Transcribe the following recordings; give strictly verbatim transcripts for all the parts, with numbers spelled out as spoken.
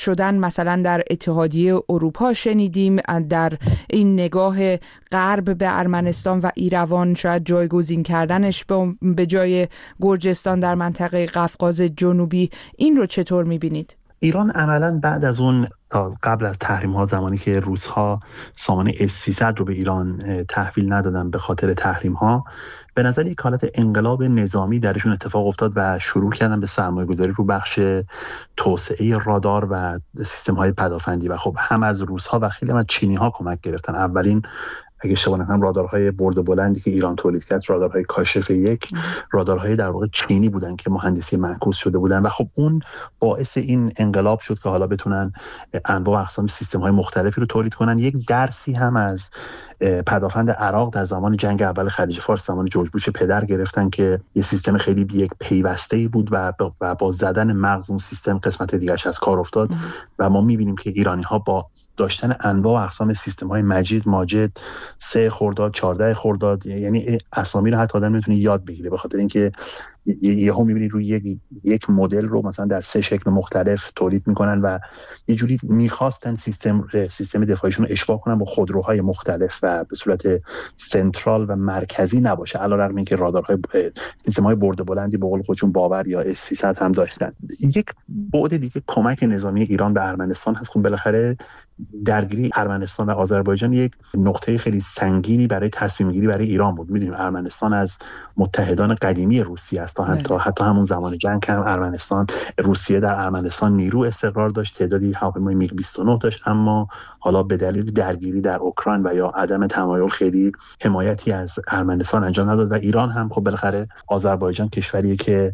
شدن مثلا در اتحادیه اروپا شنیدیم، در این نگاه غرب به ارمنستان و ایروان شاید جایگزین کردنش به جای گرجستان در منطقه قفقاز جنوبی. این رو چطور می‌بینید؟ ایران عملاً بعد از اون تا قبل از تحریم ها، زمانی که روس‌ها سامانه اس سیصد رو به ایران تحویل ندادن به خاطر تحریم ها، به نظر یک حالت انقلاب نظامی درشون اتفاق افتاد و شروع کردن به سرمایه‌گذاری رو بخش توسعه رادار و سیستم‌های پدافندی و خب هم از روس‌ها و خیلی هم از چینی‌ها کمک گرفتن. اولین اگه اشتباه نکنم رادارهای برد بلندی که ایران تولید کرد رادارهای کاشف یک، رادارهای در واقع چینی بودن که مهندسی معکوس شده بودن و خب اون باعث این انقلاب شد که حالا بتونن انواع و اقسام سیستم‌های مختلفی رو تولید کنن. یک درسی هم از پدافند عراق در زمان جنگ اول خلیج فارس زمان جورج بوش پدر گرفتن که یه سیستم خیلی یک پیوسته‌ای بود و با, با زدن مغز اون سیستم قسمت دیگرش از کار افتاد ام. و ما می‌بینیم که ایرانی‌ها با داشتن انواع و اقسام سیستم‌های مجید، ماجد، سه خرداد، چهارده خرداد، یعنی اسامی رو حتی آدم میتونه یاد بگیره، به خاطر اینکه یهو می‌بینید روی یک یک مدل رو مثلا در سه شکل مختلف تولید می‌کنن و یه جوری می‌خواستن سیستم سیستم دفاعیشون رو اشباع کنن با خودروهای مختلف و به صورت سنترال و مرکزی نباشه، علیرغم اینکه رادارهای سیستم‌های برد بلندی به قول خودشون باور یا اس سیصد هم داشتن. یک بعد دیگه کمک نظامی ایران به ارمنستان هست. خب بالاخره درگیری ارمنستان و آذربایجان یک نقطه خیلی سنگینی برای تصمیم گیری برای ایران بود. می‌دونیم ارمنستان از متحدان قدیمی روسیه است، تا حتی حتی همون زمان جنگ هم ارمنستان روسیه در ارمنستان نیرو استقرار داشت، تعدادی هواپیمای میگ بیست و نه داشت، اما حالا به دلیل درگیری در اوکراین و یا عدم تمایل خیلی حمایتی از ارمنستان انجام نداد و ایران هم خب بالاخره آذربایجان کشوریه که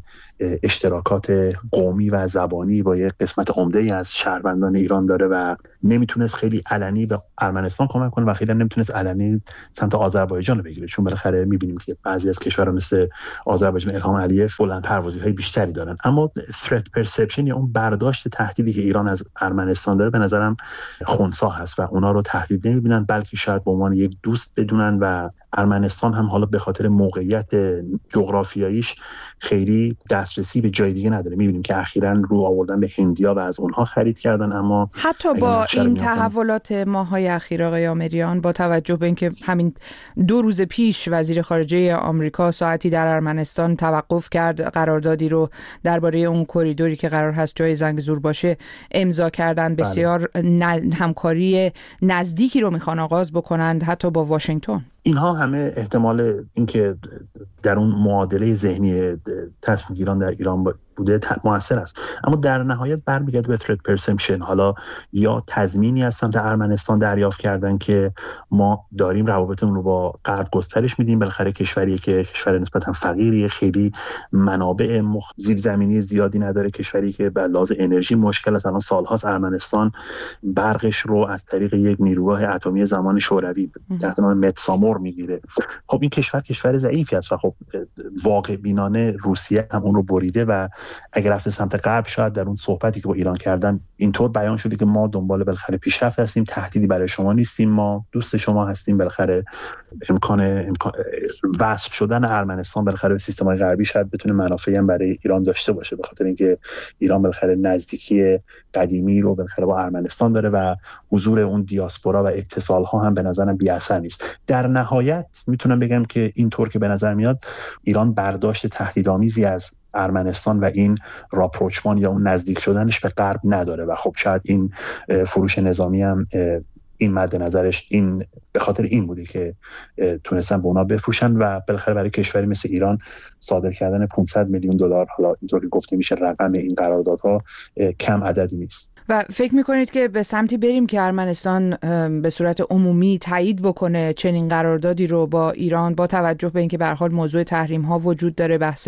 اشتراکات قومی و زبانی با یک قسمت عمده‌ای از شهروندان ایران داره و نمیتونست خیلی علنی به ارمنستان کمک کنه و خیلی نمیتونست علنی سمت آذربایجان رو بگیره، چون بالاخره میبینیم که بعضی از کشورها مثل آذربایجان الهام علیف بلند پروازی‌های بیشتری دارن. اما threat perception یا اون برداشت تهدیدی که ایران از ارمنستان داره به نظرم خنثی هست و اونا رو تهدید نمیبینن، بلکه شاید به عنوان یک دوست بدونن و ارمنستان هم حالا به خاطر موقعیت جغرافیاییش خیلی دسترسی به جای دیگه نداره. می‌بینیم که اخیراً رو آوردن به هندیا و از اونها خرید کردن، اما حتی با این تحولات ماه‌های اخیر آقای آمریان، با توجه به اینکه همین دو روز پیش وزیر خارجه آمریکا ساعتی در ارمنستان توقف کرد، قراردادی رو درباره اون کریدوری که قرار هست جای زنگزور باشه امضا کردن، بسیار بله. همکاری نزدیکی رو میخوان آغاز بکنند حتی با واشنگتن. اینها همه احتمال اینکه در اون معادله ذهنی تصمیم گیران در ایران بوده موثر است، اما در نهایت برمیگرده به threat perception. حالا یا تضمینی از سمت ارمنستان دریافت کردن که ما داریم روابطمون رو با غرب گسترش میدیم، بالاخره کشوریه که کشور نسبتا فقیریه، خیلی منابع مخ... زیرزمینی زیادی نداره، کشوری که به لحاظ انرژی مشکل است. الان سالهاست ارمنستان برقش رو از طریق یک نیروگاه اتمی زمان شوروی تحت نام متسامور میگیره. خب این کشور کشور ضعیفی است و خب واقع بینانه روسیه هم اون رو بریده و اگر رفته سمت غرب شاید در اون صحبتی که با ایران کردن اینطور بیان شده که ما دنبال بالاخره پیشرفت هستیم، تهدیدی برای شما نیستیم، ما دوست شما هستیم. بالاخره امکان امکان وصل شدن ارمنستان بالاخره به سیستم‌های غربی شاید بتونه منافعی هم برای ایران داشته باشه، به خاطر اینکه ایران بالاخره نزدیکی قدیمی رو بالاخره با ارمنستان داره و حضور اون دیاسپورا و اتصال‌ها هم به نظرم بی‌اثر نیست. در نهایت میتونم بگم که اینطور که به نظر میاد ایران برداشت تهدیدآمیزی از ارمنستان و این راپروچمان یا اون نزدیک شدنش به غرب نداره و خب شاید این فروش نظامی هم این مد نظرش این به خاطر این بوده که تونستن به اونا بفروشن و بالاخره برای کشوری مثل ایران صادر کردن پانصد میلیون دلار، حالا اینطوری گفته میشه رقم این قراردادها کم عددی نیست. و فکر میکنید که به سمتی بریم که ارمنستان به صورت عمومی تایید بکنه چنین قراردادی رو با ایران، با توجه به اینکه به هر حال موضوع تحریم ها وجود داره، بحث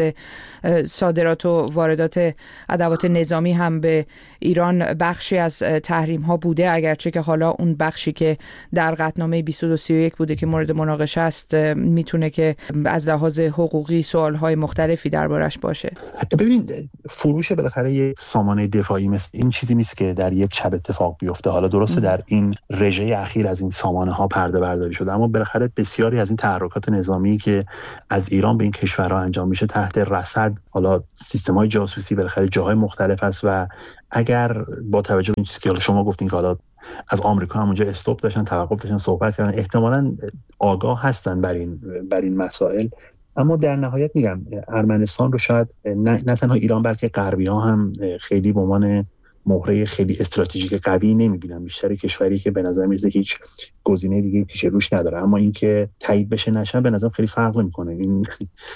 صادرات و واردات ادوات نظامی هم به ایران بخشی از تحریم ها بوده، اگرچه که حالا اون بخشی که در قطعنامه بیست و دو سی و یک بوده که مورد مناقشه است میتونه که از لحاظ حقوقی سوالهای مختلفی دربارش باشه. ببینید فروش بالاخره یک سامانه دفاعی مثل این چیزی نیست که در یک شب اتفاق بیفته. حالا درسته در این رژه اخیر از این سامانه ها پرده برداری شده، اما بالاخره بسیاری از این تحرکات نظامی که از ایران به این کشورها انجام میشه تحت رصد حالا سیستم‌های جاسوسی بالاخره جاهای مختلف است و اگر با توجه به این چیزی که شما گفتین که حالا از آمریکا هم اونجا استاپ داشتن، توقف داشتن، صحبت کردن، احتمالاً آگاه هستن بر این بر این مسائل. اما در نهایت میگم ارمنستان رو شاید نه, نه تنها ایران بلکه غربی‌ها هم خیلی به عنوان مهره خیلی استراتژیک قوی نمیبینن. بیشتر کشوری که به نظر میاد هیچ گزینه دیگه پیش روش نداره، اما اینکه تایید بشه نشن به نظر خیلی فرق نمیکنه. این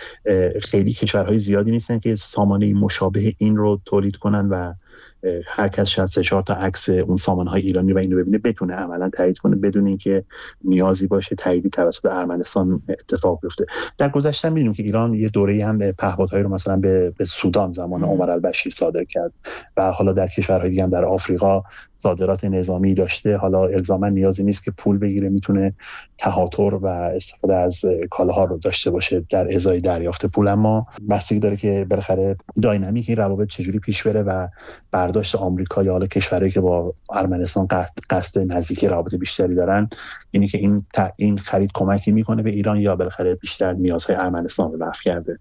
خیلی کشورهای زیادی نیستن که سامانه مشابه این رو تولید کنن و هر کس شاید سه چهار تا عکس اون سامانه‌های ایرانی و اینو ببینه بتونه عملا تایید کنه بدون اینکه نیازی باشه تاییدی توسط ارمنستان اتفاق بیفته. در گذشته می‌دونیم که ایران یه دوره‌ای هم پهپادهایی رو مثلا به, به سودان زمان عمر البشیر صادر کرد و حالا در کشورهای دیگه هم در آفریقا صادرات نظامی داشته. حالا الزاما نیازی نیست که پول بگیره، میتونه تهاتر و استفاده از کالاها رو داشته باشه در ازای دریافت پول. اما بستگی داره که بالاخره داینامیک این روابط چجوری پیش بره و برداشت آمریکا یا حالا کشورهایی که با ارمنستان قصد نزدیکی روابط بیشتری دارن اینی که این این خرید کمکی میکنه به ایران یا بالاخره بیشتر نیازهای ارمنستان رو رفع کرده.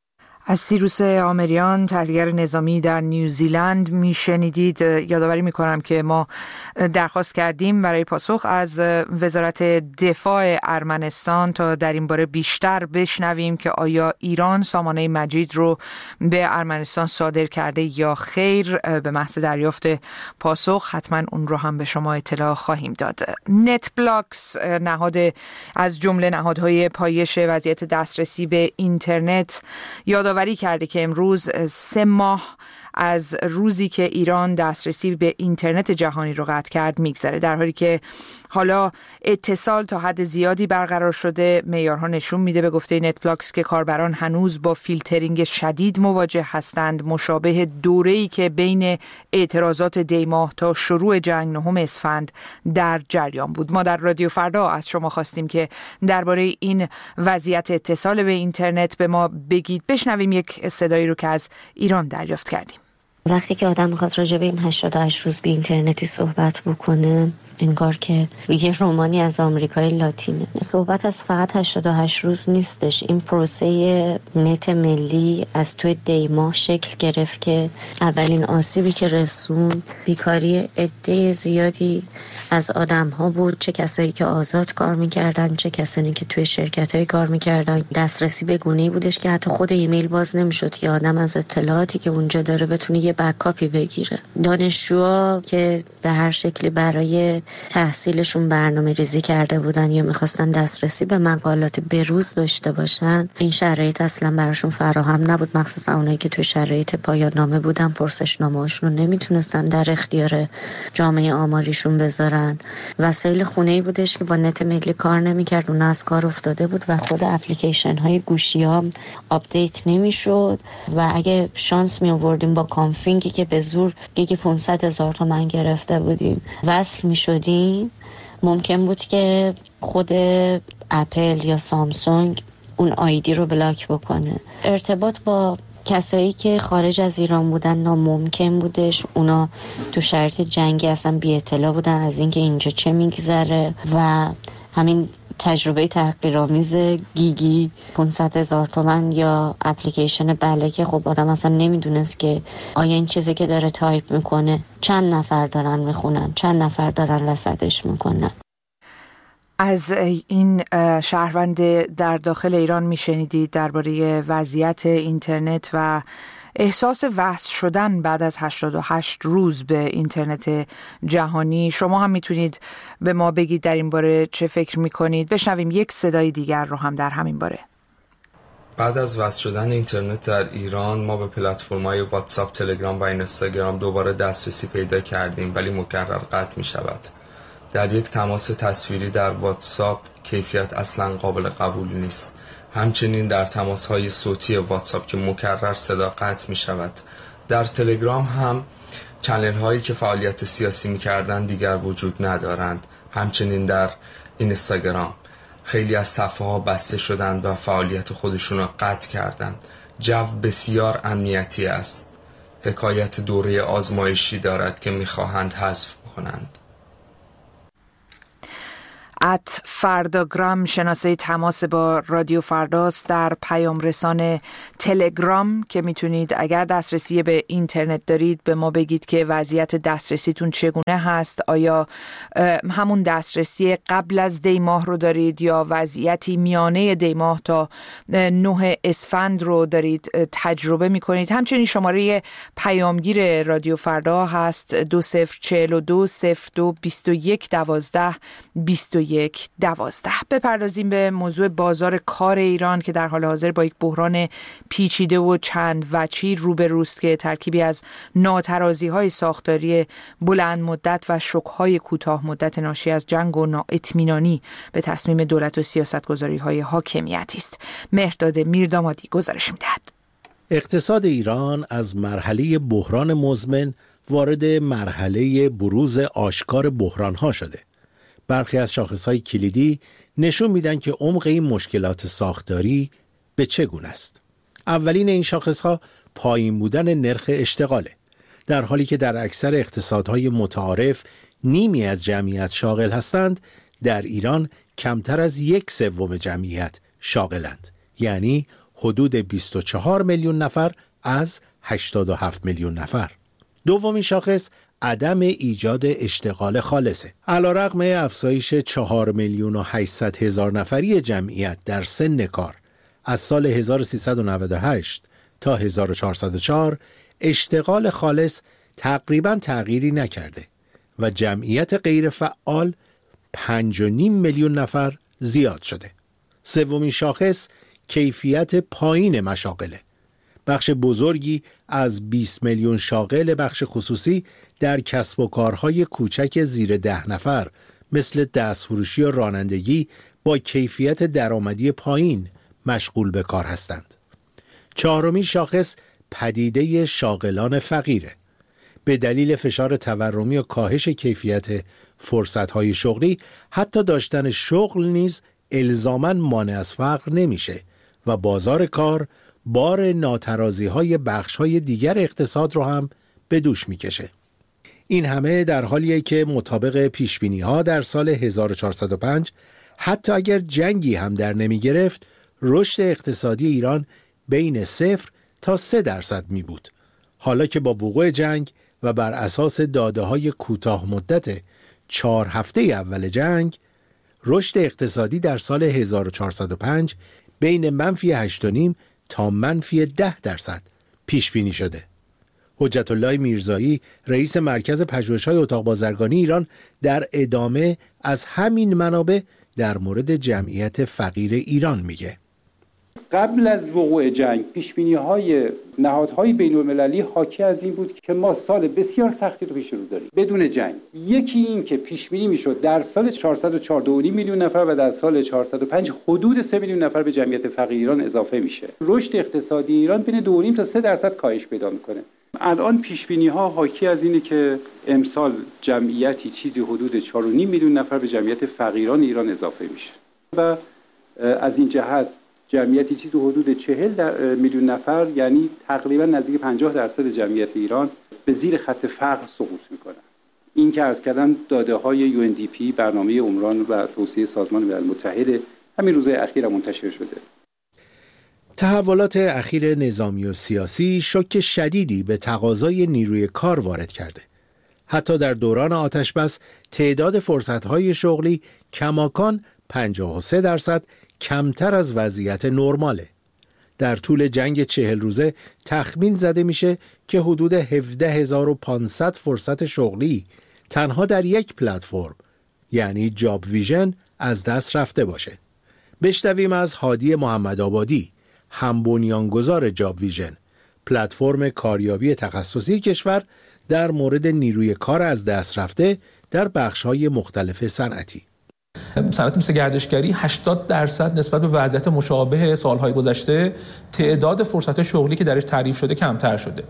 از سیروس آمریان، تحلیلگر نظامی در نیوزیلند میشنیدید. یادآوری میکنم که ما درخواست کردیم برای پاسخ از وزارت دفاع ارمنستان تا در این باره بیشتر بشنویم که آیا ایران سامانه مجید رو به ارمنستان صادر کرده یا خیر. به محض دریافت پاسخ حتما اون رو هم به شما اطلاع خواهیم داد. نت بلاکس، نهاد از جمله نهادهای پایش وضعیت دسترسی به اینترنت، یاد یادآوری کرده که امروز سه ماه از روزی که ایران دسترسی به اینترنت جهانی رو قطع کرد میگذره، در حالی که حالا اتصال تا حد زیادی برقرار شده. معیارها نشون میده به گفته نت بلاکس که کاربران هنوز با فیلترینگ شدید مواجه هستند، مشابه دوره‌ای که بین اعتراضات دیماه تا شروع جنگ نهم اسفند در جریان بود. ما در رادیو فردا از شما خواستیم که درباره این وضعیت اتصال به اینترنت به ما بگید. بشنویم یک صدایی رو که از ایران دریافت کردیم. وقتی که آدم میخواد راجع به این هشتاد و هشت روز بی اینترنتی صحبت بکنه، انگار که یه رومانی از آمریکای لاتینه. صحبت از فقط هشتاد و هشت روز نیستش. این پروسه نت ملی از توی دی ماه شکل گرفت که اولین آسیبی که رسون بیکاری عده زیادی از آدم ها بود، چه کسایی که آزاد کار میکردن چه کسانی که توی شرکت های کار میکردن. دسترسی به گونه‌ای بودش که حتی خود ایمیل باز نمیشد که آدم از اطلاعاتی که اونجا داره بتونه یه بکاپی بگیره. دانشجوها که به هر شکلی برای تحصیلشون برنامه ریزی کرده بودن یا میخواستن دسترسی به مقالات بروز داشته باشن، این شرایط اصلا براشون فراهم نبود. مخصوصا اونایی که توی شرایط پایان نامه بودن، پرسشنامه‌هاشون رو نمیتونستن در اختیار جامعه آماریشون بذارن. وسایل خونه‌ای بودش که با نت ملی کار نمیکرد، اون از کار افتاده بود و خود اپلیکیشن های گوشی ها آپدیت نمیشد و اگه شانس می آوردیم با کانفینگی که به زور گیگ پانصد هزار تومان گرفته بودیم وصل می شدیم، ممکن بود که خود اپل یا سامسونگ اون آیدی رو بلاک بکنه. ارتباط با کسایی که خارج از ایران بودن ناممکن بودش. اونا تو شرایط جنگی اصلا بی اطلاع بودن از اینکه اینجا چه میگذره و همین تجربه تحقیرآمیز گیگی پانصد هزار تومان یا اپلیکیشن بله که خب آدم اصلا نمیدونست که آیا این چیزی که داره تایپ میکنه چند نفر دارن میخونن، چند نفر دارن رصدش میکنن. از این شهروند در داخل ایران میشنیدید درباره وضعیت اینترنت و احساس وصل شدن بعد از هشتاد و هشت روز به اینترنت جهانی. شما هم میتونید به ما بگید در این باره چه فکر میکنید. بشنویم یک صدای دیگر رو هم در همین باره. بعد از وصل شدن اینترنت در ایران، ما به پلتفرم‌های واتساپ، تلگرام و اینستاگرام دوباره دسترسی پیدا کردیم، ولی مکرر قطع میشود. در یک تماس تصویری در واتساپ کیفیت اصلا قابل قبول نیست. همچنین در تماس‌های صوتی واتساپ که مکرر صدا قطع می شود. در تلگرام هم چنل هایی که فعالیت سیاسی می کردن دیگر وجود ندارند. همچنین در اینستاگرام خیلی از صفحه ها بسته شدند و فعالیت خودشون را قطع کردند. جو بسیار امنیتی است. حکایت دوره آزمایشی دارد که می خواهند حذف کنند. ات فرداگرام شناسه تماس با رادیو فرداست. در پیام رسان تلگرام که میتونید اگر دسترسی به اینترنت دارید به ما بگید که وضعیت دسترسیتون چگونه هست. آیا همون دسترسی قبل از دی ماه رو دارید یا وضعیتی میانه دی ماه تا نه اسفند رو دارید تجربه میکنید. همچنین شماره پیامگیر رادیو فردا هست دو صفر چهل و دو صفر دو بیست و یک دوازده بیست و یک دوازده. بپردازیم به موضوع بازار کار ایران که در حال حاضر با یک بحران پیچیده و چند وجهی روبروست که ترکیبی از ناترازی‌های ساختاری بلند مدت و شوک‌های کوتاه مدت ناشی از جنگ و نااطمینانی به تصمیم دولت و سیاست‌گذاری‌های حاکمیتی است. مهرداد میردامادی گزارش می‌دهد. اقتصاد ایران از مرحله بحران مزمن وارد مرحله بروز آشکار بحران‌ها شده. برخی از شاخص‌های کلیدی نشون میدن که عمق این مشکلات ساختاری به چه گونه است. اولین این شاخص‌ها پایین بودن نرخ اشتغاله. در حالی که در اکثر اقتصادهای متعارف نیمی از جمعیت شاغل هستند، در ایران کمتر از یک سوم جمعیت شاغلند، یعنی حدود بیست و چهار میلیون نفر از هشتاد و هفت میلیون نفر. دومین شاخص عدم ایجاد اشتغال خالصه. علیرغم افزایش چهار میلیون و هشتصد هزار نفری جمعیت در سن کار از سال هزار و سیصد و نود و هشت تا هزار و چهارصد و چهار، اشتغال خالص تقریباً تغییری نکرده و جمعیت غیر فعال پنج و نیم میلیون نفر زیاد شده. سومین شاخص کیفیت پایین مشاغله. بخش بزرگی از بیست میلیون شاغل بخش خصوصی در کسب و کارهای کوچک زیر ده نفر مثل دستفروشی و رانندگی با کیفیت درآمدی پایین مشغول به کار هستند. چهارمین شاخص پدیده شاغلان فقیره. به دلیل فشار تورمی و کاهش کیفیت فرصت‌های شغلی، حتی داشتن شغل نیز الزاماً مانع از فقر نمیشه و بازار کار بار ناترازی‌های بخش‌های دیگر اقتصاد رو هم به دوش میکشه. این همه در حالیه که مطابق پیشبینی‌ها در سال هزار و چهارصد و پنج حتی اگر جنگی هم در نمی گرفت، رشد اقتصادی ایران بین صفر تا سه درصد می بود. حالا که با وقوع جنگ و بر اساس داده‌های کوتاه مدت چهار هفته اول جنگ، رشد اقتصادی در سال هزار و چهارصد و پنج بین منفی هشت و نیم تا منفی ده درصد پیش بینی شده. حجت الله میرزایی رئیس مرکز پژوهش‌های اتاق بازرگانی ایران در ادامه از همین منابع در مورد جمعیت فقیر ایران میگه. قبل از وقوع جنگ پیشبینی‌های نهادهای بین‌المللی حاکی از این بود که ما سال بسیار سختی رو پیش رو داریم بدون جنگ. یکی این که پیشبینی میشد در سال چهارصد و چهار دو و نیم میلیون نفر و در سال چهارصد و پنج حدود سه میلیون نفر به جمعیت فقیر ایران اضافه میشه. رشد اقتصادی ایران بین دو و نیم تا سه درصد کاهش پیدا میکنه. الان پیشبینی‌ها حاکی از اینه که امسال جمعیتی چیزی حدود چهار و نیم میلیون نفر به جمعیت فقیران ایران اضافه میشه و از این جهت جمعیتی چیزی حدود چهل میلیون نفر، یعنی تقریبا نزدیک پنجاه درصد جمعیت ایران به زیر خط فقر سقوط میکنن. این که عرض کردم داده های یو ان دی پی، برنامه عمران و توسعه سازمان ملل متحد، همین روزهای اخیر منتشر شده. تحولات اخیر نظامی و سیاسی شوک شدیدی به تقاضای نیروی کار وارد کرده. حتی در دوران آتش‌بس تعداد فرصت‌های شغلی کماکان پنجاه و سه درصد کمتر از وضعیت نرماله. در طول جنگ چهل روزه تخمین زده میشه که حدود هفده هزار و پانصد فرصت شغلی تنها در یک پلتفرم یعنی جاب ویژن از دست رفته باشه. بشنویم از هادی محمدآبادی، هم بنیانگذار جاب ویژن، پلتفرم کاریابی تخصصی کشور، در مورد نیروی کار از دست رفته در بخش‌های مختلف صنعتی. صنعت مثل گردشگری هشتاد درصد نسبت به وضعیت مشابه سالهای گذشته تعداد فرصت شغلی که درش تعریف شده کمتر شده.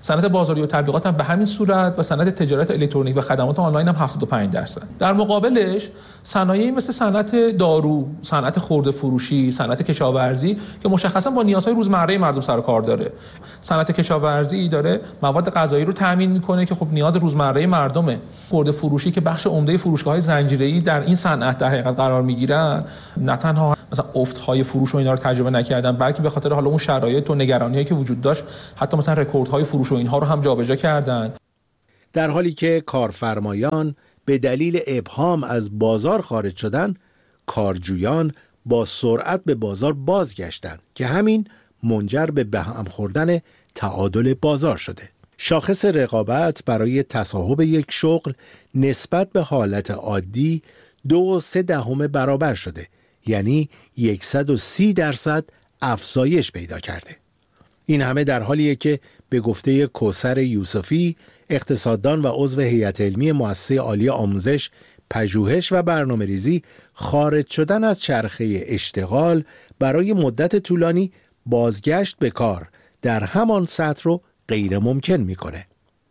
صنعت بازاریابی و تبلیغات هم به همین صورت و صنعت تجارت الکترونیک و خدمات آنلاین هم هفتاد و پنج درصد. در مقابلش صنایعی مثل صنعت دارو، صنعت خرده فروشی، صنعت کشاورزی که مشخصا با نیازهای روزمره مردم سر و کار داره. صنعت کشاورزی داره مواد غذایی رو تامین میکنه که خب نیاز روزمره مردمه. خرده فروشی که بخش عمده فروشگاه‌های زنجیره‌ای در این صنعت در حقیقت قرار میگیرن، نه تنها مثلا افت‌های فروش و اینا رو تجربه نکردن، بلکه به خاطر حالا اون شرایط و نگرانی‌هایی که وجود داشت حتی مثلا رکوردهای فروش و اینها رو هم جابجا کردن. در حالی که کارفرمایان به دلیل ابهام از بازار خارج شدن، کارجویان با سرعت به بازار بازگشتند که همین منجر به به هم خوردن تعادل بازار شده. شاخص رقابت برای تصاحب یک شغل نسبت به حالت عادی دو و سه دهم برابر شده، یعنی صد و سی درصد افزایش پیدا کرده. این همه در حالیه که به گفته کوثر یوسفی، اقتصاددان و عضو هیئت علمی مؤسسه عالی آموزش، پژوهش و برنامه‌ریزی، خارج شدن از چرخه اشتغال برای مدت طولانی بازگشت به کار در همان سطح رو غیر ممکن میکنه.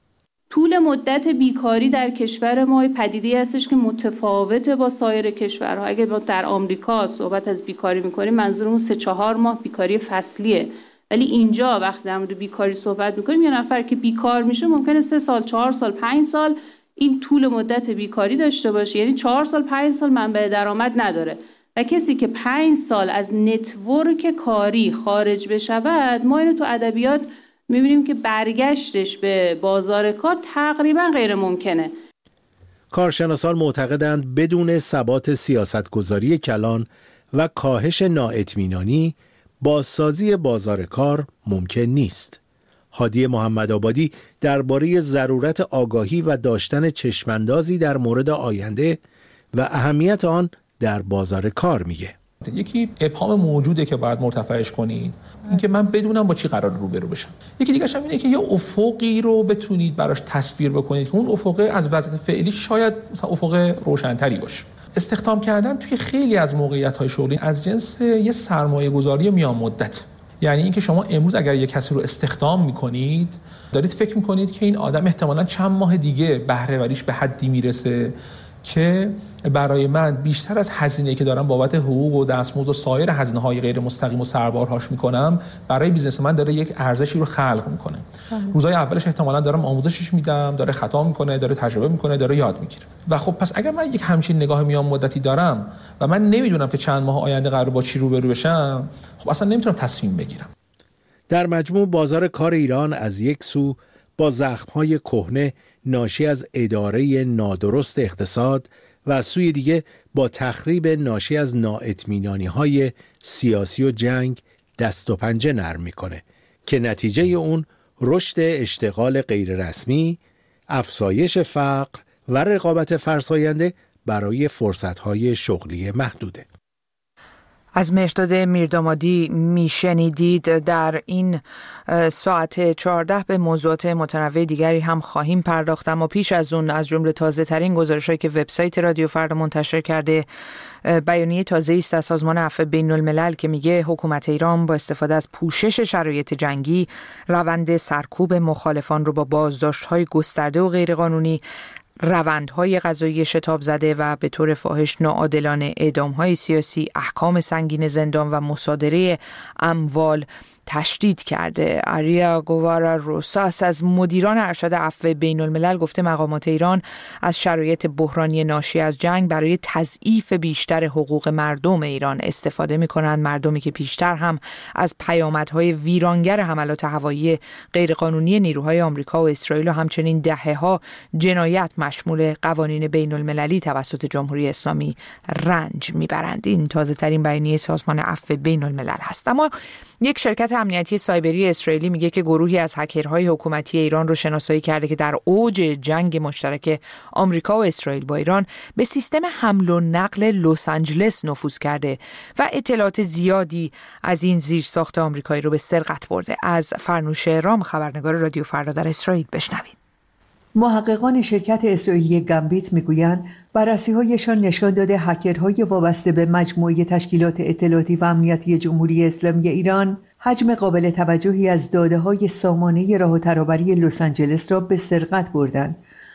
طول مدت بیکاری در کشور ما پدیده‌ای هستش که متفاوته با سایر کشورها. اگه ما در آمریکا صحبت از بیکاری میکنیم منظورمون سه چهار ماه بیکاری فصلیه، ولی اینجا وقتی در مورد بیکاری صحبت میکنیم یه نفر که بیکار میشه ممکنه سه سال، چهار سال، پنج سال این طول مدت بیکاری داشته باشه، یعنی چهار سال، پنج سال منبع درآمد نداره. و کسی که پنج سال از نتورک کاری خارج بشود، ما اینو تو ادبیات میبینیم که برگشتش به بازار کار تقریبا غیر ممکنه. کارشناسان معتقدند بدون ثبات سیاستگذاری کلان و کاهش نااطمینانی بازسازی بازار کار ممکن نیست. هادی محمدآبادی درباره ضرورت آگاهی و داشتن چشماندازی در مورد آینده و اهمیت آن در بازار کار میگه. یکی ابهام موجوده که باید مرتفعش کنید، اینکه من بدونم با چی قرار روبرو بشم. یکی دیگه هم اینه که یه افقی رو بتونید براش تصویر بکنید که اون افق از وضعیت فعلی شاید مثلا افق روشن‌تری باشه. استخدام کردن توی خیلی از موقعیت‌های شغلی از جنس یه سرمایه‌گذاری میان مدت. یعنی اینکه شما امروز اگر یک کسی رو استخدام می‌کنید، دارید فکر می‌کنید که این آدم احتمالاً چند ماه دیگه بهره وریش به حدی میرسه که برای من بیشتر از هزینه‌ای که دارم بابت حقوق و دستمزد و سایر هزینه‌های غیر مستقیم و سربارهاش میکنم، برای بیزنس من داره یک ارزشی رو خلق میکنه. روزهای اولش احتمالاً دارم آموزشش میدم، داره خطا میکنه، داره تجربه میکنه، داره یاد میگیره. و خب پس اگر من یک همچین نگاه میان مدتی دارم و من نمیدونم که چند ماه آینده قرار با چی روبرو بشم، خب اصلا نمیتونم تصمیم بگیرم. در مجموع بازار کار ایران از یک سو با زخم‌های کهنه ناشی از اداره نادرست اقتصاد و از سوی دیگه با تخریب ناشی از نااطمینانی‌های سیاسی و جنگ دست و پنجه نرم میکنه که نتیجه اون رشد اشتغال غیررسمی، افزایش فقر و رقابت فرساینده برای فرصت‌های شغلی محدوده. از مهرداد میردامادی میشنیدید. در این ساعت چهارده به موضوعات متنوع دیگری هم خواهیم پرداخت، اما پیش از اون از جمله تازه ترین گزارش‌هایی که وبسایت رادیو فردا منتشر کرده، بیانیه تازه‌ای است از سازمان عفو بین الملل که میگه حکومت ایران با استفاده از پوشش شرایط جنگی روند سرکوب مخالفان رو با بازداشت‌های گسترده و غیرقانونی، روندهای قضایی شتاب زده و به طور فاحش ناعادلانه اعدام‌های سیاسی، احکام سنگین زندان و مصادره اموال تشدید کرده. آریا گوارا روساس از مدیران ارشد عفو بین الملل گفته مقامات ایران از شرایط بحرانی ناشی از جنگ برای تضعیف بیشتر حقوق مردم ایران استفاده می‌کنند، مردمی که پیشتر هم از پیامدهای ویرانگر حملات هوایی غیرقانونی نیروهای آمریکا و اسرائیل و همچنین دهه‌ها جنایت مشمول قوانین بین المللی توسط جمهوری اسلامی رنج می‌برند. این تازه‌ترین بیانیه سازمان عفو بین الملل هست. اما یک شرکت امنیتی سایبری اسرائیلی میگه که گروهی از هکرهای حکومتی ایران رو شناسایی کرده که در اوج جنگ مشترک آمریکا و اسرائیل با ایران به سیستم حمل و نقل لس آنجلس نفوذ کرده و اطلاعات زیادی از این زیرساخت آمریکایی رو به سرقت برده. از فرنوش رام خبرنگار رادیو فردا در اسرائیل بشنویم. محققان شرکت اسرائیلی گامبیت میگویند بررسی‌هایشان نشان داده هکرهای وابسته به مجموعه تشکیلات اطلاعاتی و امنیتی جمهوری اسلامی ایران حجم قابل توجهی از داده‌های سامانه راه و ترابری لس آنجلس را به سرقت بردند.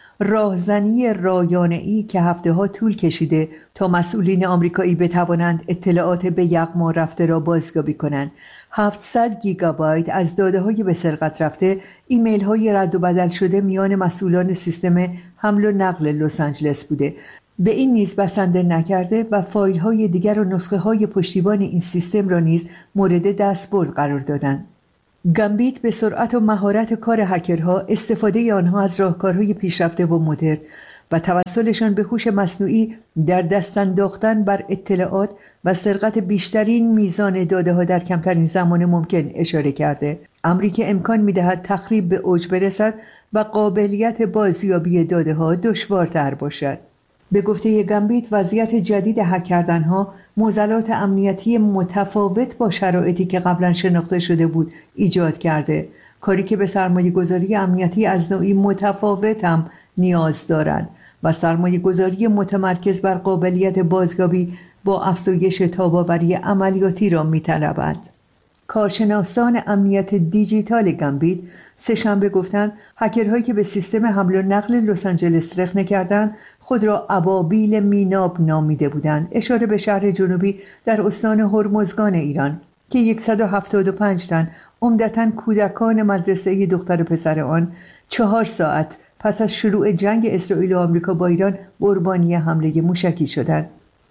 راهزنی رایانه‌ای که هفته‌ها طول کشیده تا مسئولین آمریکایی بتوانند اطلاعات به یغما رفته را بازیابی کنند. هفتصد گیگابایت از داده‌های به سرقت رفته، ایمیل‌های رد و بدل شده میان مسئولان سیستم حمل و نقل لس آنجلس بوده. به این نیز بسنده نکرده و فایل‌های دیگر و نسخه‌های پشتیبان این سیستم را نیز مورد دستبرد قرار دادند. گامبیت به سرعت و مهارت کار هکرها، استفاده آنها از راهکارهای پیشرفته و مدرن و توسلشان به هوش مصنوعی در دست انداختن بر اطلاعات و سرقت بیشترین میزان داده‌ها در کمترین زمان ممکن اشاره کرده. امری که امکان می‌دهد تخریب به اوج برسد و قابلیت بازیابی داده‌ها دشوارتر باشد. به گفته گامبیت، وضعیت جدید هک کردنها معضلات امنیتی متفاوت با شرایطی که قبلا شناخته شده بود ایجاد کرده، کاری که به سرمایه گذاری امنیتی از نوعی متفاوت هم نیاز دارند و سرمایه گذاری متمرکز بر قابلیت بازیابی با افزایش تاباوری عملیاتی را می‌طلبد. کارشناسان امنیت دیجیتال گامبیت سه‌شنبه گفتند هکرهایی که به سیستم حمل و نقل لس آنجلس رخنه کردند خود را ابابیل میناب نامیده بودند، اشاره به شهر جنوبی در استان هرمزگان ایران که صد و هفتاد و پنج تن عمدتاً کودکان مدرسه دختر و پسر آن چهار ساعت پس از شروع جنگ اسرائیل و آمریکا با ایران قربانی حمله موشکی شدند.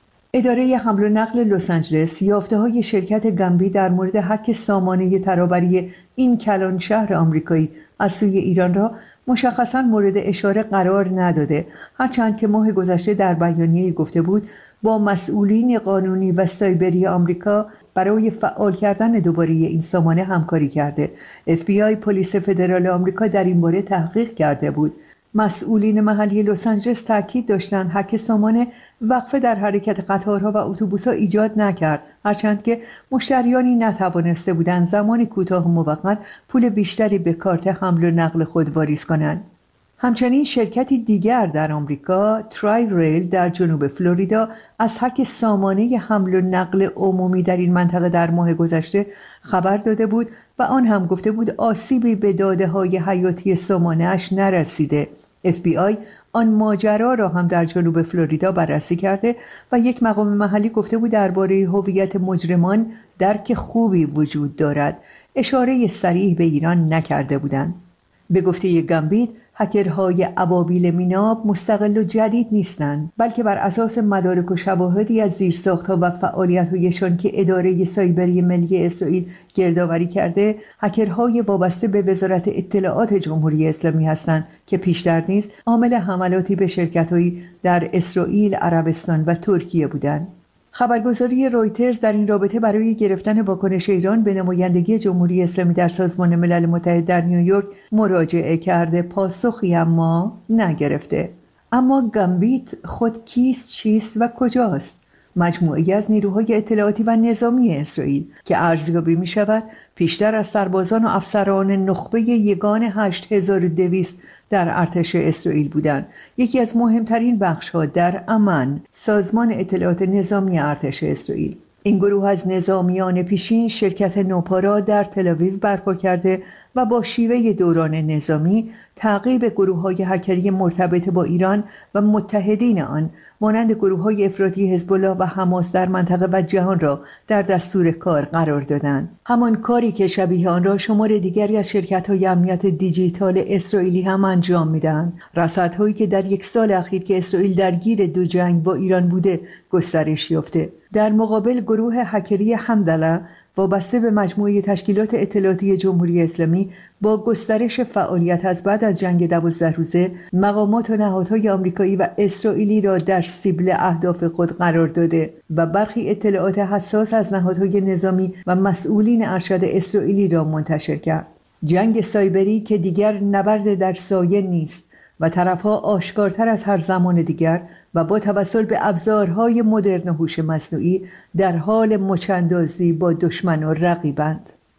اداره حمل و نقل لس آنجلس یافته‌های شرکت گامبیت در مورد هک سامانه ترابری این کلان شهر آمریکایی از سوی ایران را مشخصاً مورد اشاره قرار نداده، هرچند که ماه گذشته در بیانیه‌ای گفته بود با مسئولین قانونی و سایبری آمریکا برای فعال کردن دوباره این سامانه همکاری کرده. اف بی آی، پلیس فدرال آمریکا، در این باره تحقیق کرده بود. مسئولین محلی لس آنجلس تاکید داشتند هک سامانه وقفه در حرکت قطارها و اتوبوس‌ها ایجاد نکرد، هرچند که مشتریانی نتوانسته بودند زمانی کوتاه و موقت پول بیشتری به کارت حمل و نقل خود واریز کنند. همچنین شرکتی دیگر در آمریکا، ترای ریل در جنوب فلوریدا، از هک سامانه حمل و نقل عمومی در این منطقه در ماه گذشته خبر داده بود و آن هم گفته بود آسیبی به داده‌های حیاتی سامانه‌اش نرسیده. اف بی آی آن ماجرا را هم در جنوب فلوریدا بررسی کرده و یک مقام محلی گفته بود درباره هویت مجرمان درک خوبی وجود دارد. اشاره صریح به ایران نکرده بودند. به گفته گامبیت، هکرهای ابابیل میناب مستقل و جدید نیستند، بلکه بر اساس مدارک و شواهدی از زیرساخت‌ها و فعالیت‌هایشان که اداره سایبری ملی اسرائیل گردآوری کرده، هکرهای وابسته به وزارت اطلاعات جمهوری اسلامی هستند که پیشتر نیز عامل حملاتی به شرکت‌هایی در اسرائیل، عربستان و ترکیه بودند. خبرگزاری رویترز در این رابطه برای گرفتن واکنش ایران به نمایندگی جمهوری اسلامی در سازمان ملل متحد در نیویورک مراجعه کرده، پاسخی اما نگرفته. اما گامبیت خود کیست، چیست و کجاست؟ مجموعه‌ای از نیروهای اطلاعاتی و نظامی اسرائیل که ارزیابی می شود پیشتر از سربازان و افسران نخبه یگان هشت هزار و دویست در ارتش اسرائیل بودند. یکی از مهمترین بخش‌ها در امن، سازمان اطلاعات نظامی ارتش اسرائیل. این گروه از نظامیان پیشین شرکت نوپا در تل‌آویو برپا کرده و با شیوه دوران نظامی تعقیب گروه‌های هکری مرتبط با ایران و متحدین آن مانند گروه‌های افراطی حزب الله و حماس در منطقه و جهان را در دستور کار قرار دادند. همان کاری که شبیه آن را شمار دیگری از شرکت‌های امنیت دیجیتال اسرائیلی هم انجام می‌دهند. رصدهایی که در یک سال اخیر که اسرائیل درگیر دو جنگ با ایران بوده گسترش یافته. در مقابل گروه هکری حمدالله وابسته به مجموعه تشکیلات اطلاعاتی جمهوری اسلامی با گسترش فعالیت از بعد از جنگ دوازده روزه مقامات و نهادهای آمریکایی و اسرائیلی را در سیبل اهداف خود قرار داده و برخی اطلاعات حساس از نهادهای نظامی و مسئولین ارشد اسرائیلی را منتشر کرد. جنگ سایبری که دیگر نبرد در سایه نیست و طرفها آشکارتر از هر زمان دیگر و با توسل به ابزارهای مدرن و هوش مصنوعی در حال مچ‌اندازی با دشمن و رقیبند.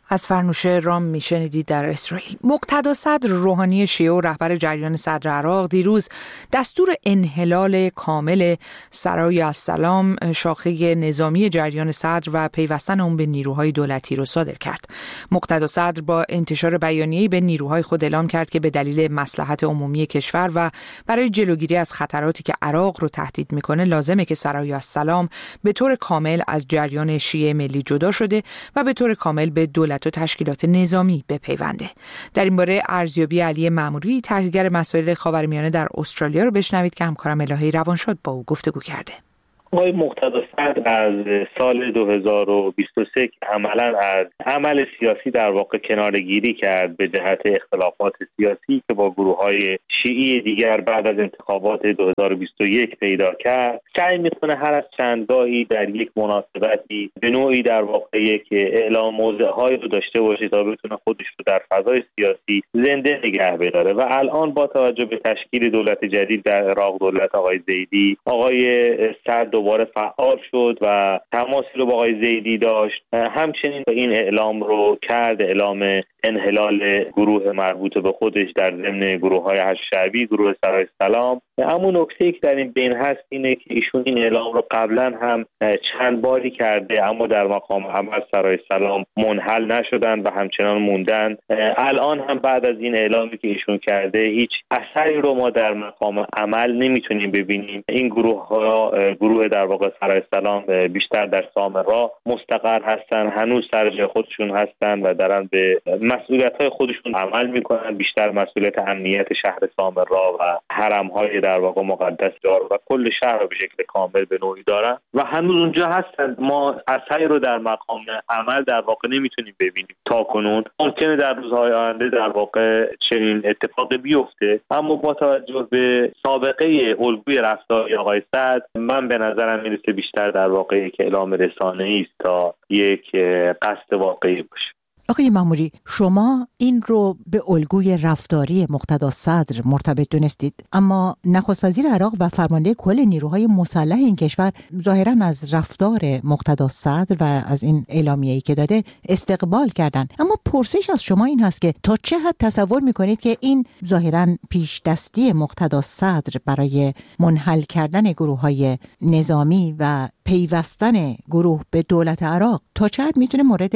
از فرنوشه رام میشنیدید در اسرائیل. مقتدا صدر روحانی شیعه و رهبر جریان صدر عراق دیروز دستور انحلال کامل سرای السلام، شاخه نظامی جریان صدر و پیوستن اون به نیروهای دولتی رو صادر کرد. مقتدا صدر با انتشار بیانیه‌ای به نیروهای خود اعلام کرد که به دلیل مصلحت عمومی کشور و برای جلوگیری از خطراتی که عراق رو تهدید میکنه لازمه که سرای السلام به طور کامل از جریان شیعه ملی جدا شده و به طور کامل به دولت و تشکیلات نظامی بپیونده. در این باره ارزیابی علی ماموری، تحلیلگر مسائل خاورمیانه در استرالیا رو بشنوید که همکارم الهی روانشاد با او گفتگو کرده. آقای مقتدا صدر از سال دو هزار و بیست و سه که عملاً از عمل سیاسی در واقع کناره‌گیری کرد به جهت اختلافات سیاسی که با گروه‌های شیعی دیگر بعد از انتخابات دو هزار و بیست و یک پیدا کرد، سعی می‌کنه هر از چند گاهی در یک مناسبتی به نوعی در واقع یک اعلام موضع‌هایی رو داشته باشه تا بتونه خودش رو در فضای سیاسی زنده نگه بداره و الان با توجه به تشکیل دولت جدید در عراق، دولت آقای زیدی، آقای صدر دوباره فعال شد و تماسی رو با آقای زیدی داشت. همچنین این اعلام رو کرد، اعلام انحلال گروه مربوط به خودش در ضمن گروه‌های هشت شعبی، گروه سرای السلام. اما نکته‌ای که در این بین هست اینه که ایشون این اعلام رو قبلا هم چند باری کرده اما در مقام عمل سرای السلام منحل نشدن و همچنان موندن. الان هم بعد از این اعلامی که ایشون کرده هیچ اثری رو ما در مقام عمل نمیتونیم ببینیم. این گروه‌ها، گروه در واقع سرای السلام بیشتر در سامرا مستقر هستن، هنوز سر جای خودشون هستن و دارن به مسئولیت‌های خودشون عمل میکنن، بیشتر مسئولیت امنیت شهر سامرا و حرم‌های در واقع مقدس دار و کل شهر رو به شکل کامل به نوعی دارن و هنوز اونجا هستن. ما اثری رو در مقام عمل در واقع نمیتونیم ببینیم تا کنون. ممکنه در روزهای آینده در واقع چنین اتفاقی بیفته، اما با توجه به سابقه الگوی رفتاری آقای صدر من به نظرم میرسه بیشتر در واقع یک اعلام رسانه‌ای است تا یک قصد واقعی باشه. آقای ماموری، شما این رو به الگوی رفتاری مقتدا صدر مرتبط دونستید، اما نخست وزیر عراق و فرمانده کل نیروهای مسلح این کشور ظاهراً از رفتار مقتدا صدر و از این اعلامیه‌ای که داده استقبال کردن. اما پرسش از شما این هست که تا چه حد تصور میکنید که این ظاهراً پیش دستی مقتدا صدر برای منحل کردن گروه‌های نظامی و پیوستن گروه به دولت عراق تا چه حد میتونه مورد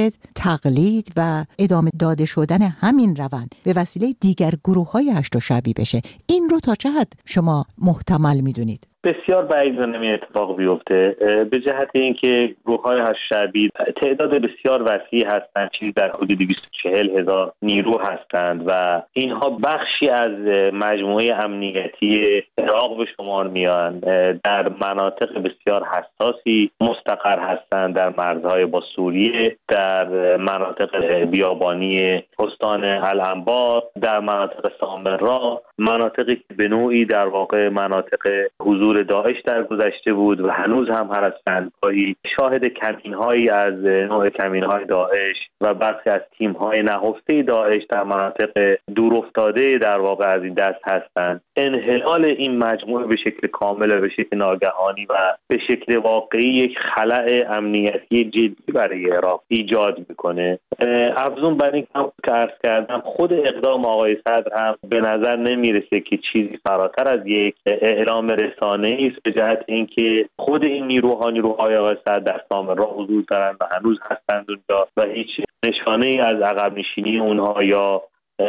تقلید و ادامه داده شدن همین روند به وسیله دیگر گروه‌های هشت شعبی بشه؟ این رو تا چه حد شما محتمل میدونید؟ بسیار بعید نمی اتفاق بیفته، به جهت اینکه گروه‌های هشت شعبی تعداد بسیار وسیعی هستند، چیزی در حدود دویست و چهل هزار نیرو هستند و اینها بخشی از مجموعه امنیتی عراق به شمار میان. در مناطق بسیار حساسی مستقر هستند، در مرزهای با سوریه، در مناطق بیابانی استان الانبار، در مناطق سامرا، مناطقی که به نوعی در واقع مناطق حضور داعش در گذشته بود و هنوز هم هر از چند گاهی شاهد کمین‌هایی از نوع کمین‌های داعش و برخی از تیم‌های نهفته داعش در مناطق دورافتاده در واقع از این دست هستند. انحلال این مجموعه به شکل کامل و به شکل ناگهانی و به شکل واقعی یک خلأ امنیتی جدی برای عراق ایجاد میکنه. افزون بر این که عرض کردم، خود اقدام آقای صدر هم به نظر نمیرسه که چیزی فراتر از یک اعلام رسانه‌ای است، به جهت اینکه خود این نیروها نیروهای آقای صدر در سامرا حضور دارند و هنوز هستند اونجا و هیچ نشانه‌ای از عقب نشینی اونها یا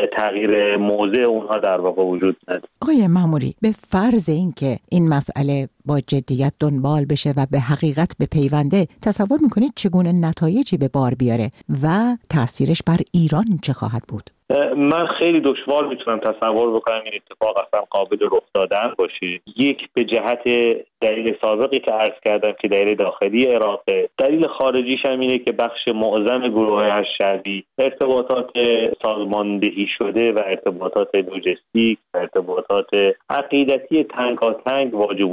تغییر موضع اونها در واقع وجود نداره. آقای ماموری، به فرض اینکه این مسئله با جدیت دنبال بشه و به حقیقت بپیونده، تصور میکنید چگونه نتایجی به بار بیاره و تأثیرش بر ایران چه خواهد بود؟ من خیلی دشوار میتونم تصور بکنم این اتفاق اصلا قابل رخ دادن باشه. یک، به جهت دلیل سابقی که عرض کردم که دلیل داخلی عراقه، دلیل خارجیش هم اینه که بخش معظم گروه هشت شعبی ارتباطات سازماندهی شده و ارتباطات لوجستیک و ارتباطات عقیدتی تنگاتنگ با جمهوری اسلامی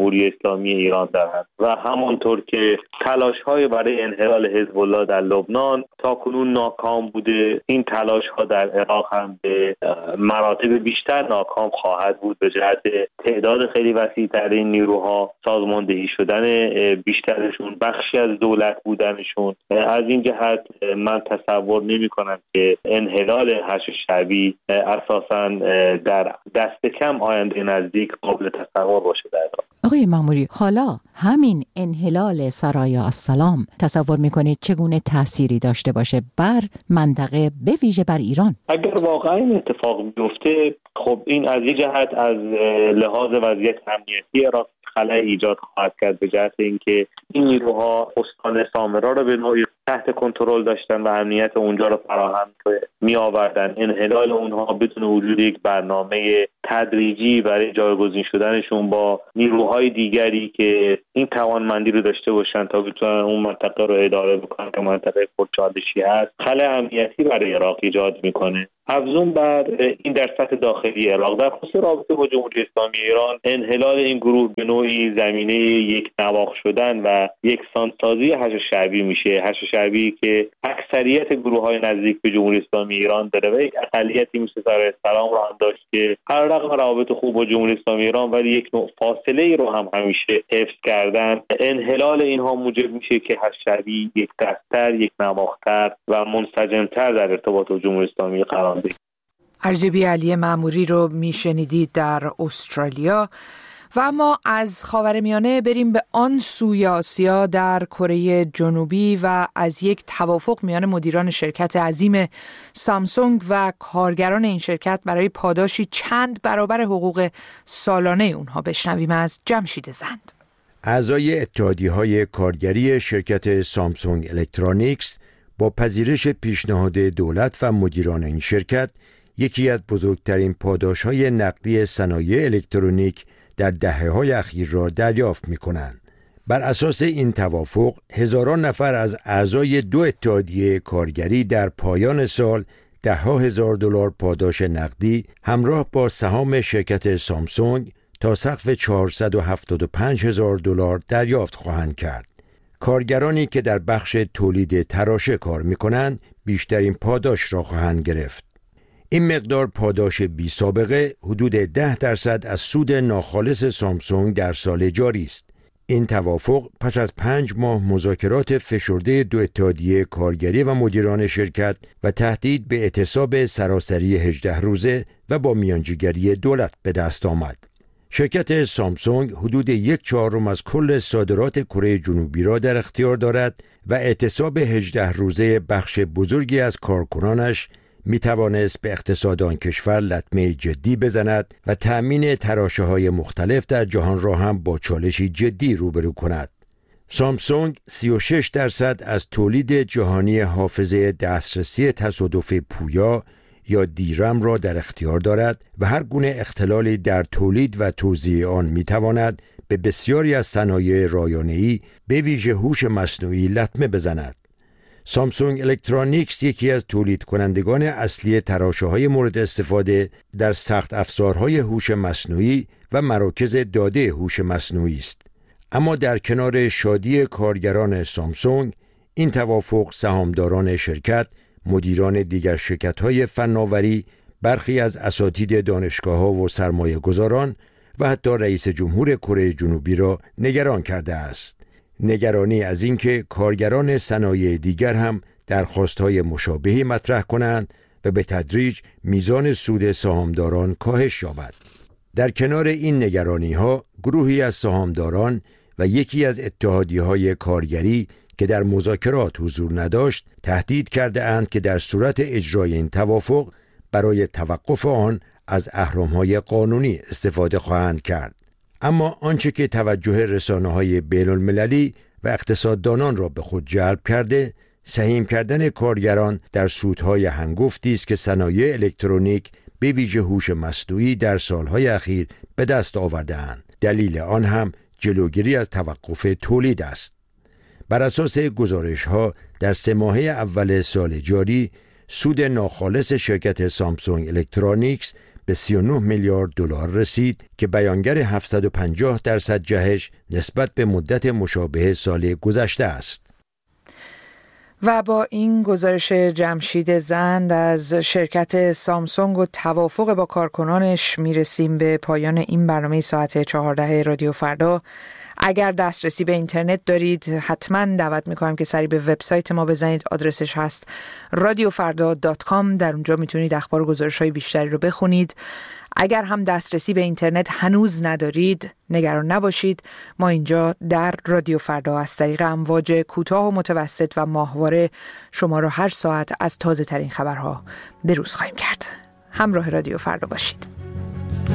اسلامی ایران دارند و همانطور که تلاش‌های برای انحلال حزب الله در لبنان تا کنون ناکام بوده، این تلاش‌ها در عراق هم به مراتب بیشتر ناکام خواهد بود به جهت تعداد خیلی وسیع‌تر این نیروها، سازماندهی شدن بیشترشون، بخشی از دولت بودنشون. از این جهت من تصور نمی‌کنم که انحلال حشد شعبی اساساً در دست کم آینده نزدیک قابل تصور باشه در عراق. آقای ماموری، حالا همین انحلال سرای السلام تصور میکنید چگونه تأثیری داشته باشه بر منطقه، به ویژه بر ایران؟ اگر واقعا این اتفاق بیفته، خب این از این جهت از لحاظ وضعیت امنیتی عراق خلأ ایجاد خواهد کرد به جهت اینکه این نیروها استان سامرا را به نوعی تحت کنترل داشتن و امنیت اونجا را فراهم می آوردن. انحلال اونها بدون وجود یک برنامه تدریجی برای جایگزین شدنشون با نیروهای دیگری که این توانمندی رو داشته باشن تا بتونن اون منطقه رو اداره بکنن که منطقه پرچالشی هست، خلأ امنیتی برای عراق ایجاد میکنه. افزون بر این در سطح داخلی عراق، در خصوص رابطه با جمهوری اسلامی ایران، انحلال این گروه به نوعی زمینه یک نواخت شدن و یکسانسازی حشد شعبی میشه. حشد شعبی که اکثریت گروه‌های نزدیک به جمهوری اسلامی ایران داره و یک اقلیتی مثل سرای السلام رو هم داشت که هر رقم روابط خوب با جمهوری اسلامی ایران ولی یک نوع فاصله ای رو هم همیشه حفظ کردن. انحلال اینها موجب میشه که حشد شعبی یک دست‌تر، یک نواخت‌تر و منسجم‌تر در ارتباط با جمهوری اسلامی قرار بگیره. ارزیابی علی مأموری رو میشنیدید در استرالیا. و اما از خاورمیانه بریم به آن سوی آسیا، در کره جنوبی، و از یک توافق میان مدیران شرکت عظیم سامسونگ و کارگران این شرکت برای پاداشی چند برابر حقوق سالانه اونها بشنویم از جمشید زند. اعضای اتحادیه‌های کارگری شرکت سامسونگ الکترونیکس با پذیرش پیشنهاد دولت و مدیران این شرکت یکی از بزرگترین پاداش‌های نقدی صنایع الکترونیک در دهه‌های اخیر را دریافت می‌کنند. بر اساس این توافق، هزاران نفر از اعضای دو اتحادیه کارگری در پایان سال ده‌ها هزار دلار پاداش نقدی همراه با سهام شرکت سامسونگ تا سقف چهارصد و هفتاد و پنج هزار دلار دریافت خواهند کرد. کارگرانی که در بخش تولید تراشه کار می‌کنند بیشترین پاداش را خواهند گرفت. این مقدار پاداش بی سابقه حدود ده درصد از سود ناخالص سامسونگ در سال جاری است. این توافق پس از پنج ماه مذاکرات فشرده دو اتحادیه کارگری و مدیران شرکت و تهدید به اعتصاب سراسری هجده روزه و با میانجیگری دولت به دست آمد. شرکت سامسونگ حدود یک چهارم از کل صادرات کره جنوبی را در اختیار دارد و اعتصاب هجده روزه بخش بزرگی از کارکنانش می توانست به اقتصاد آن کشور لطمه جدی بزند و تأمین تراشه‌های مختلف در جهان را هم با چالشی جدی روبرو کند. سامسونگ سی و شش درصد از تولید جهانی حافظه دسترسی تصادف پویا یا دیرم را در اختیار دارد و هر گونه اختلالی در تولید و توزیع آن می تواند به بسیاری از صنایع رایانه‌ای به ویژه هوش مصنوعی لطمه بزند. سامسونگ الکترونیکس یکی از تولید کنندگان اصلی تراشه‌های مورد استفاده در سخت افزارهای هوش مصنوعی و مراکز داده هوش مصنوعی است. اما در کنار شادی کارگران سامسونگ، این توافق سهامداران شرکت، مدیران دیگر شرکت‌های فناوری، برخی از اساتید دانشگاه‌ها و سرمایه‌گذاران و حتی رئیس جمهور کره جنوبی را نگران کرده است. نگرانی از اینکه کارگران صنایع دیگر هم درخواست‌های مشابهی مطرح کنند و به تدریج میزان سود سهامداران کاهش یابد. در کنار این نگرانی‌ها، گروهی از سهامداران و یکی از اتحادیه‌های کارگری که در مذاکرات حضور نداشت، تهدید کرده اند که در صورت اجرای این توافق برای توقف آن از اهرم‌های قانونی استفاده خواهند کرد. اما آنچه که توجه رسانه‌های بین‌المللی و اقتصاددانان را به خود جلب کرده، سهیم کردن کارگران در سودهای هنگفتی است که صنایع الکترونیک به ویژه هوش مصنوعی در سالهای اخیر به دست آورده‌اند. دلیل آن هم جلوگیری از توقف تولید است. بر اساس گزارش‌ها در سه ماهه اول سال جاری، سود ناخالص شرکت سامسونگ الکترونیکس به سی و نه میلیارد دلار رسید که بیانگر هفتصد و پنجاه درصد جهش نسبت به مدت مشابه سال گذشته است. و با این گزارش جمشید زند از شرکت سامسونگ و توافق با کارکنانش میرسیم به پایان این برنامه ساعت چهارده رادیو فردا. اگر دسترسی به اینترنت دارید حتما دعوت میکنم که سری به وبسایت ما بزنید. آدرسش هست رادیو فردا دات کام. در اونجا میتونید اخبار و گزارش‌های بیشتری رو بخونید. اگر هم دسترسی به اینترنت هنوز ندارید نگران نباشید، ما اینجا در رادیو فردا از طریق امواج کوتاه و متوسط و ماهواره شما رو هر ساعت از تازه ترین خبرها به روز خواهیم کرد. همراه رادیو فردا باشید.